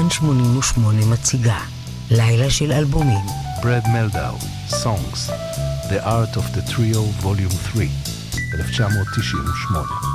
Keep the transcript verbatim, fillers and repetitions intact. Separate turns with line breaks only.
כאן שמונים ושמונה מציגה לילה של אלבומים.
Brad Meldau, Songs, The Art of the Trio, Volume three, אלף תשע מאות תשעים ושמונה.